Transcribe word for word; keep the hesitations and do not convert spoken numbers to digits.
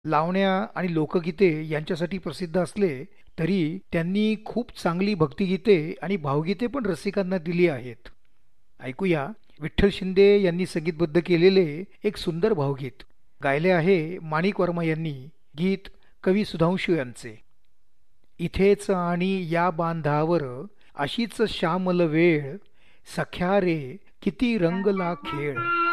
लावण्या आणि लोकगीते यांच्यासाठी प्रसिद्ध असले तरी त्यांनी खूप चांगली भक्तिगीते आणि भावगीते पण रसिकांना दिली आहेत. ऐकूया विठ्ठल शिंदे यांनी संगीतबद्ध केलेले एक सुंदर भावगीत. गायले आहे माणिक वर्मा यांनी. गीत कवी सुधांशू यांचे. इथेच आणि या बांधावर अशीच श्यामल वेळ, सख्या रे किती रंगला खेळ.